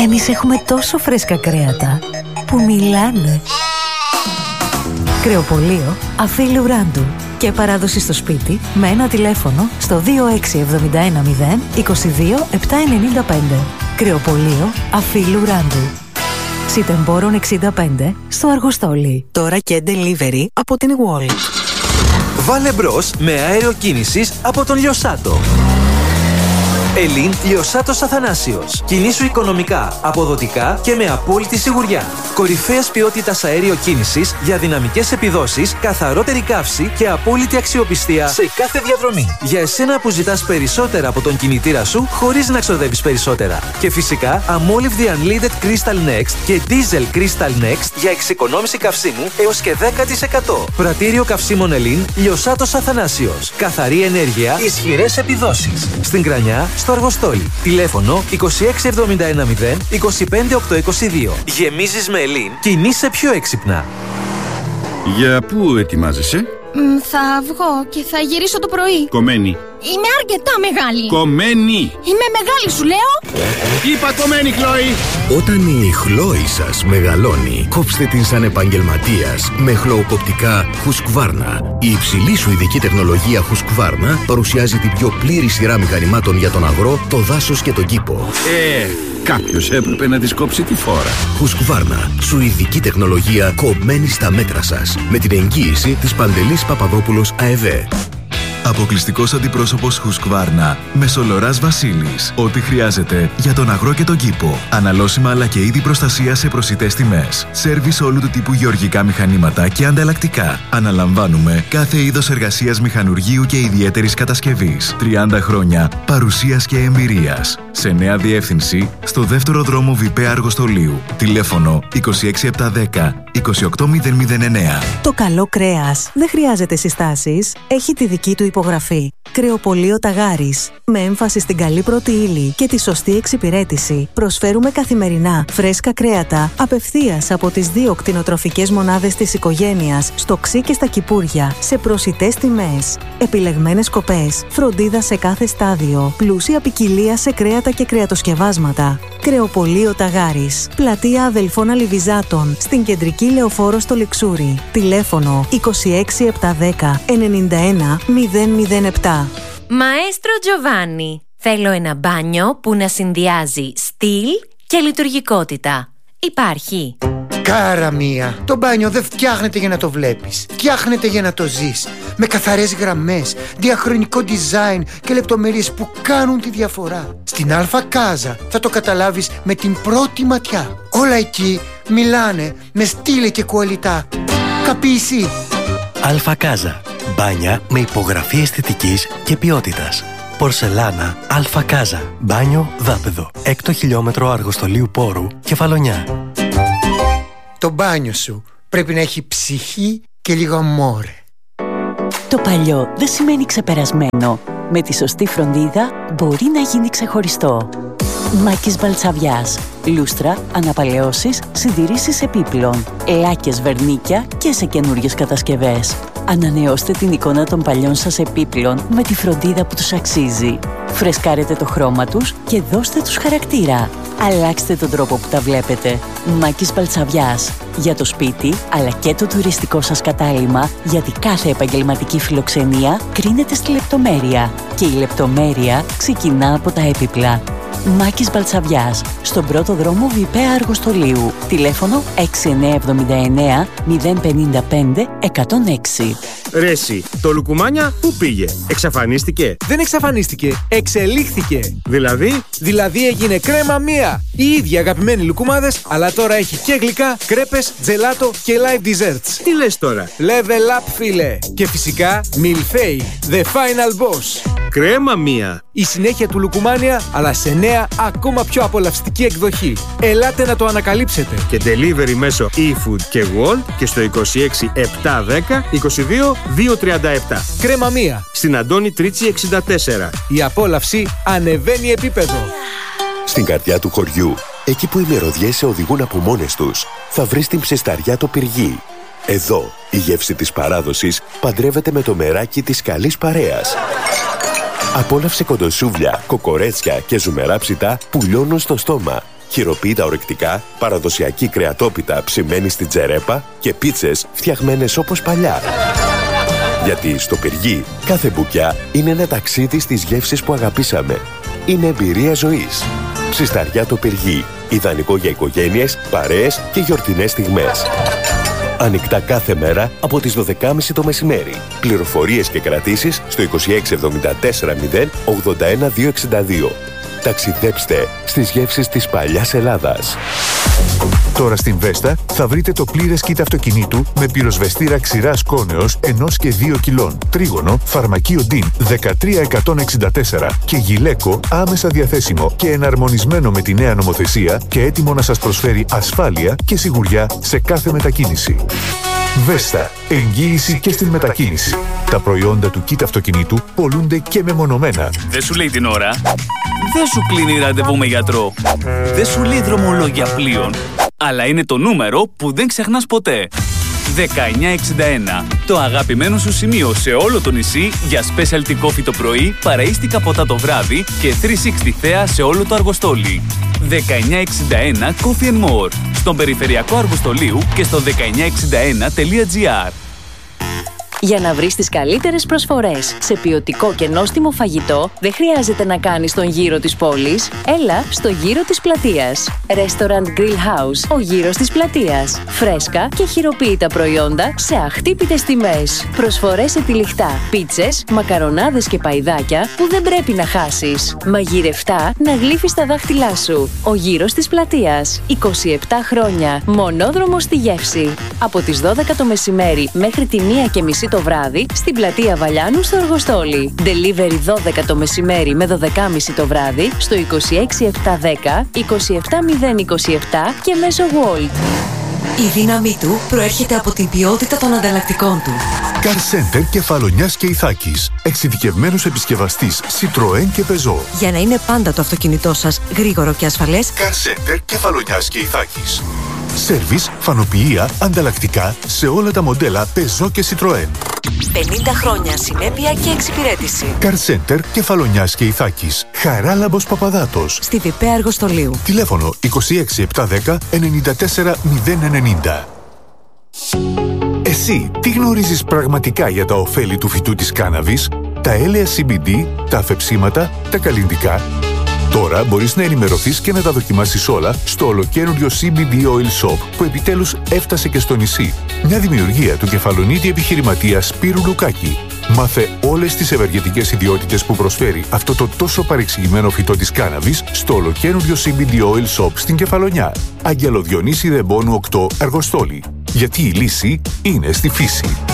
Εμείς έχουμε τόσο φρέσκα κρέατα που μιλάνε. Κρεοπωλείο Αφίλου Ράντου. Και παράδοση στο σπίτι με ένα τηλέφωνο στο 26710 22 795. Κρεοπωλείο Αφίλου Ράντου. Σιτεμπόρων 65 στο Αργοστόλι. Τώρα και delivery από την Wall. Βάλε μπρος με αέριο κίνησης από τον Λιοσάτο. Ελλήν Λιοσάτος Αθανάσιος. Κινήσου οικονομικά, αποδοτικά και με απόλυτη σιγουριά. Κορυφαίας ποιότητας αέριο κίνησης για δυναμικές επιδόσεις, καθαρότερη καύση και απόλυτη αξιοπιστία σε κάθε διαδρομή. Για εσένα που ζητάς περισσότερα από τον κινητήρα σου χωρίς να ξοδεύεις περισσότερα. Και φυσικά αμόλυβδη Unleaded Crystal Next και Diesel Crystal Next για εξοικονόμηση καυσίμου έως και 10%. Πρατήριο καυσίμων Ελλήν Λιοσάτος Αθανάσιος. Καθαρή ενέργεια, ισχυρές επιδόσεις. Στην Κρανιά, στο Αργοστόλι. Τηλέφωνο 26710 25822. Γεμίζεις με Ελλήν, κινείσαι πιο έξυπνα. Για πού ετοιμάζεσαι? Θα βγω και θα γυρίσω το πρωί. Κομμένη. Είμαι αρκετά μεγάλη. Κομμένη. Είμαι μεγάλη, σου λέω. Είπα κομμένη, Χλόη. Όταν η Χλόη σας μεγαλώνει, κόψτε την σαν επαγγελματίας με χλωοκοπτικά Husqvarna. Η υψηλή σουηδική τεχνολογία Husqvarna παρουσιάζει την πιο πλήρη σειρά μηχανημάτων για τον αγρό, το δάσος και τον κήπο. Κάποιος έπρεπε να της κόψει τη φόρα. Husqvarna. Σουηδική τεχνολογία κομμένη στα μέτρα σας. Με την εγγύηση της Παντελής Παπαδόπουλος ΑΕΒ. Αποκλειστικός αντιπρόσωπος Husqvarna, Μεσολοράς Βασίλης. Ό,τι χρειάζεται για τον αγρό και τον κήπο. Αναλώσιμα αλλά και είδη προστασία σε προσιτές τιμές. Σέρβις όλου του τύπου γεωργικά μηχανήματα και ανταλλακτικά. Αναλαμβάνουμε κάθε είδος εργασίας μηχανουργείου και ιδιαίτερης κατασκευής. 30 χρόνια παρουσίας και εμπειρίας. Σε νέα διεύθυνση, στο δεύτερο δρόμο Βιπέ Αργοστολίου. Τηλέφωνο 26710 28009. Το καλό κρέας δεν χρειάζεται συστάσεις, έχει τη δική του υπογραφή. Κρεοπωλείο Ταγάρης. Με έμφαση στην καλή πρώτη ύλη και τη σωστή εξυπηρέτηση, προσφέρουμε καθημερινά φρέσκα κρέατα απευθείας από τις 2 κτηνοτροφικές μονάδες της οικογένειας, στο Ξύ και στα Κυπούρια, σε προσιτές τιμές. Επιλεγμένες σκοπές, φροντίδα σε κάθε στάδιο, πλούσια ποικιλία σε κρέατα και κρεατοσκευάσματα. Κρεοπωλείο Ταγάρης. Πλατεία Αδελφών Αλιβιζάτων, στην κεντρική Λεωφόρο στο Λιξούρι. Τηλέφωνο 26710 91 007. Μαέστρο Τζοβάνι. Θέλω ένα μπάνιο που να συνδυάζει στυλ και λειτουργικότητα. Υπάρχει. Κάρα μία. Το μπάνιο δεν φτιάχνεται για να το βλέπεις. Φτιάχνεται για να το ζεις. Με καθαρές γραμμές, διαχρονικό design και λεπτομέρειες που κάνουν τη διαφορά. Στην Αλφα Κάζα θα το καταλάβεις με την πρώτη ματιά. Όλα εκεί μιλάνε με στήλε και κουαλιτά. Καπίσει. Αλφα Κάζα. Μπάνια με υπογραφή αισθητικής και ποιότητας. Πορσελάνα Αλφα Κάζα. Μπάνιο δάπεδο. 6 χιλιόμετρο Αργοστολίου Πόρου, Κεφαλονιά. Το μπάνιο σου πρέπει να έχει ψυχή και λίγο αμόρε. Το παλιό δεν σημαίνει ξεπερασμένο. Με τη σωστή φροντίδα μπορεί να γίνει ξεχωριστό. Μάκης Βαλτσαβιάς. Λούστρα, αναπαλαιώσεις, συντηρήσεις επίπλων, λάκες βερνίκια και σε καινούριες κατασκευές. Ανανεώστε την εικόνα των παλιών σας επίπλων με τη φροντίδα που τους αξίζει. Φρεσκάρετε το χρώμα τους και δώστε τους χαρακτήρα. Αλλάξτε τον τρόπο που τα βλέπετε. Μάκης Βαλτσαβιάς. Για το σπίτι, αλλά και το τουριστικό σας κατάλημα, γιατί κάθε επαγγελματική φιλοξενία κρίνεται στη λεπτομέρεια. Και η λεπτομέρεια ξεκινά από τα έπιπλα. Μάκης Βαλτσαβιάς. Στον πρώτο δρόμο Βιπέ Αργοστολίου. Τηλέφωνο 6979 055 106. Ρέση, το Λουκουμάνια πού πήγε? Εξαφανίστηκε? Δεν εξαφανίστηκε, εξελίχθηκε. Δηλαδή έγινε κρέμα μία. Οι ίδιοι αγαπημένοι λουκουμάδες, αλλά τώρα έχει και γλυκά, κρέπες, τζελάτο και live desserts. Τι λες τώρα? Level up, φίλε. Και φυσικά Milfei, the final boss. Κρέμα μία. Η συνέχεια του Λουκουμάνια, αλλά σε νέα, ακόμα πιο απολαυστική εκδοχή. Ελάτε να το ανακαλύψετε. Και delivery μέσω eFood και Wall και στο 26 710 22 237. Κρέμα μία. Στην Αντώνη Τρίτσι 64. Η απόλαυση ανεβαίνει επίπεδο. Στην καρδιά του χωριού, εκεί που οι μυρωδιές σε οδηγούν από μόνες τους, θα βρεις την ψισταριά το Πυργί. Εδώ, η γεύση της παράδοσης παντρεύεται με το μεράκι της καλής παρέας. Απόλαυσε κοντοσούβλια, κοκορέτσια και ζουμερά ψητά που λιώνουν στο στόμα χειροποίητα ορεκτικά, παραδοσιακή κρεατόπιτα ψημένη στην τζερέπα και πίτσες φτιαγμένες όπως παλιά. Γιατί στο Πυργί κάθε μπουκιά είναι ένα ταξίδι στις γεύσεις που αγαπήσαμε. Είναι εμπειρία ζωής. Ψισταριά το Πυργί. Ιδανικό για οικογένειες, παρέες και γιορτινές στιγμές. Ανοιχτά κάθε μέρα από τις 12.30 το μεσημέρι. Πληροφορίες και κρατήσεις στο 2674 081 262. Ταξιδέψτε στις γεύσεις της παλιάς Ελλάδας. Τώρα στην Βέστα θα βρείτε το πλήρες kit αυτοκινήτου με πυροσβεστήρα ξηράς κόνεως 1 και 2 κιλών, τρίγωνο, φαρμακείο DIN 13164 και γυλαίκο άμεσα διαθέσιμο και εναρμονισμένο με τη νέα νομοθεσία και έτοιμο να σας προσφέρει ασφάλεια και σιγουριά σε κάθε μετακίνηση. Βέστα. Εγγύηση και στην μετακίνηση. Τα προϊόντα του kit αυτοκινήτου πολλούνται και μεμονωμένα. Δεν σου λέει την ώρα. Δεν σου κλείνει ραντεβού με γιατρό. Δεν σου λέει δρομολόγια πλοίων. Αλλά είναι το νούμερο που δεν ξεχνάς ποτέ. 1961. Το αγαπημένο σου σημείο σε όλο το νησί για specialty coffee το πρωί, παραΐστικα ποτά το βράδυ και 360 θέα σε όλο το Αργοστόλι. 1961 Coffee and More. Στον περιφερειακό Αργοστολίου και στο 1961.gr. Για να βρεις τις καλύτερες προσφορές σε ποιοτικό και νόστιμο φαγητό, δεν χρειάζεται να κάνεις τον γύρο της πόλης. Έλα στο γύρο της πλατείας. Restaurant Grill House, ο γύρος της πλατείας. Φρέσκα και χειροποίητα προϊόντα σε αχτύπητες τιμές. Προσφορές σε τυλιχτά, πίτσες, μακαρονάδες και παϊδάκια που δεν πρέπει να χάσεις. Μαγειρευτά να γλύφεις τα δάχτυλά σου. Ο γύρος της πλατείας. 27 χρόνια. Μονόδρομος στη γεύση. Από τις 12 το μεσημέρι μέχρι τη 1:30 το βράδυ στην πλατεία Βαλιάνου στο Αργοστόλι. Delivery 12 το μεσημέρι με 12:30 το βράδυ στο 26710 27027 και μέσω Wolt. Η δύναμή του προέρχεται από την ποιότητα των ανταλλακτικών του. Car Center Κεφαλονιάς και Ιθάκης. Εξειδικευμένος επισκευαστής Citroën και Peugeot. Για να είναι πάντα το αυτοκίνητό σας γρήγορο και ασφαλές. Car Center Κεφαλονιάς και Ιθάκης. Σέρβις, φανοποιεία, ανταλλακτικά σε όλα τα μοντέλα Peugeot και Citroën. 50 χρόνια συνέπεια και εξυπηρέτηση. Car Center Κεφαλονιάς και Ιθάκης. Χαράλαμπος Παπαδάτος. Στη Διπέ Αργοστολίου. Τηλέφωνο 26710 94 090. Εσύ τι γνωρίζεις πραγματικά για τα ωφέλη του φυτού της κάναβης, τα έλαια CBD, τα αφεψίματα, τα καλλυντικά? Τώρα μπορείς να ενημερωθείς και να τα δοκιμάσεις όλα στο ολοκαίνουργιο CBD Oil Shop που επιτέλους έφτασε και στο νησί. Μια δημιουργία του κεφαλονίτη επιχειρηματία Σπύρου Λουκάκη. Μάθε όλες τις ευεργετικές ιδιότητες που προσφέρει αυτό το τόσο παρεξηγημένο φυτό της κάναβης στο ολοκαίνουργιο CBD Oil Shop στην Κεφαλονιά. Αγγελοδιονύση Δεμπόνου 8 Αργοστόλι. Γιατί η λύση είναι στη φύση.